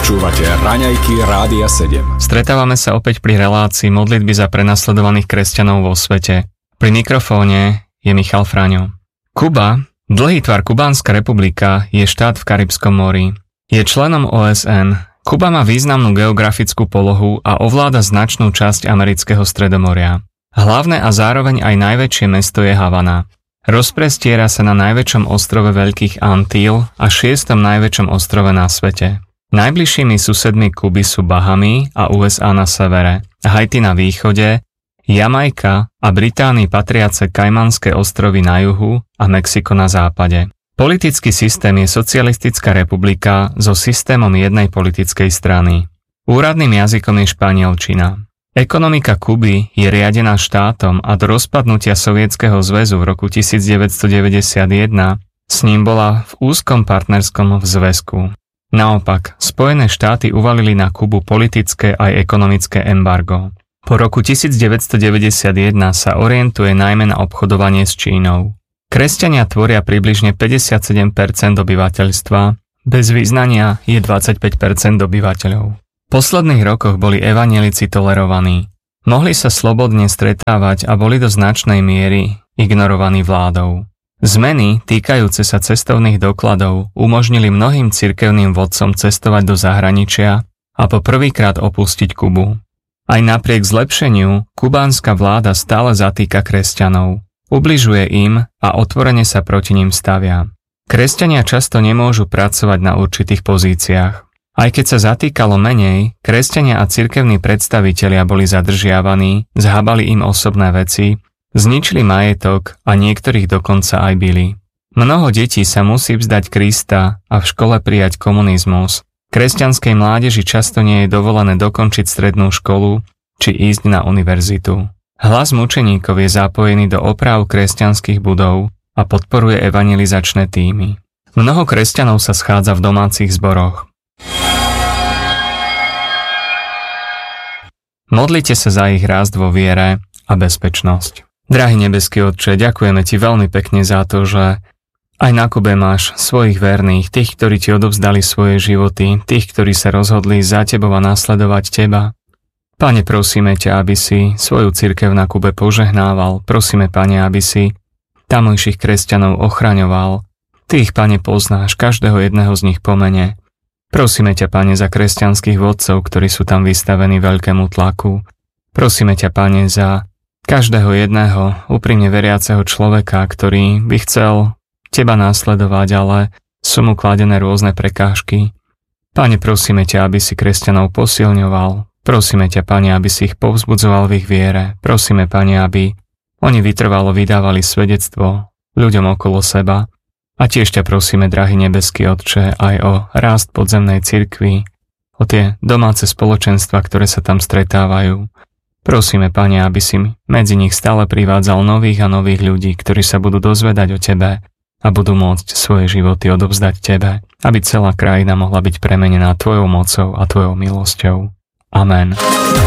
Počúvate Raňajky Rádia 7. Stretávame sa opäť pri relácii modlitby za prenasledovaných kresťanov vo svete. Pri mikrofóne je Michal Fraňo. Kuba, dlhý tvar Kubánska republika, je štát v Karibskom mori. Je členom OSN. Kuba má významnú geografickú polohu a ovláda značnú časť amerického Stredomoria. Hlavné a zároveň aj najväčšie mesto je Havana. Rozprestiera sa na najväčšom ostrove Veľkých Antíl a 6. najväčšom ostrove na svete. Najbližšími susedmi Kuby sú Bahamy a USA na severe, Haiti na východe, Jamajka a Británii patriace Kajmanské ostrovy na juhu a Mexiko na západe. Politický systém je socialistická republika so systémom jednej politickej strany. Úradným jazykom je španielčina. Ekonomika Kuby je riadená štátom a do rozpadnutia Sovietskeho zväzu v roku 1991 s ním bola v úzkom partnerskom zväzku. Naopak, Spojené štáty uvalili na Kubu politické aj ekonomické embargo. Po roku 1991 sa orientuje najmä na obchodovanie s Čínou. Kresťania tvoria približne 57% obyvateľstva, bez vyznania je 25% obyvateľov. V posledných rokoch boli evanjelici tolerovaní. Mohli sa slobodne stretávať a boli do značnej miery ignorovaní vládou. Zmeny týkajúce sa cestovných dokladov umožnili mnohým cirkevným vodcom cestovať do zahraničia a po prvýkrát opustiť Kubu. Aj napriek zlepšeniu, kubánska vláda stále zatýka kresťanov, ubližuje im a otvorene sa proti nim stavia. Kresťania často nemôžu pracovať na určitých pozíciách. Aj keď sa zatýkalo menej, kresťania a cirkevní predstavitelia boli zadržiavaní, zhabali im osobné veci, zničili majetok a niektorých dokonca aj bili. Mnoho detí sa musí vzdať Krista a v škole prijať komunizmus. Kresťanskej mládeži často nie je dovolené dokončiť strednú školu či ísť na univerzitu. Hlas mučeníkov je zapojený do opráv kresťanských budov a podporuje evangelizačné tímy. Mnoho kresťanov sa schádza v domácich zboroch. Modlite sa za ich rast vo viere a bezpečnosť. Drahý nebeský Otče, ďakujeme Ti veľmi pekne za to, že aj na Kube máš svojich verných, tých, ktorí Ti odovzdali svoje životy, tých, ktorí sa rozhodli za Tebou a nasledovať Teba. Pane, prosíme ťa, aby si svoju cirkev na Kube požehnával. Prosíme, Pane, aby si tamojších kresťanov ochraňoval. Ty ich, Pane, poznáš, každého jedného z nich po mene. Prosíme ťa, Pane, za kresťanských vodcov, ktorí sú tam vystavení veľkému tlaku. Prosíme ťa, Pane, za každého jedného úprimne veriaceho človeka, ktorý by chcel Teba následovať, ale sú mu kladené rôzne prekážky. Pane, prosíme ťa, aby si kresťanov posilňoval. Prosíme ťa, Pane, aby si ich povzbudzoval v ich viere. Prosíme, Pane, aby oni vytrvalo vydávali svedectvo ľuďom okolo seba. A tiež ťa prosíme, drahý nebeský Otče, aj o rást podzemnej cirkvi, o tie domáce spoločenstva, ktoré sa tam stretávajú. Prosíme, Pane, aby si medzi nich stále privádzal nových a nových ľudí, ktorí sa budú dozvedať o Tebe a budú môcť svoje životy odovzdať Tebe, aby celá krajina mohla byť premenená Tvojou mocou a Tvojou milosťou. Amen.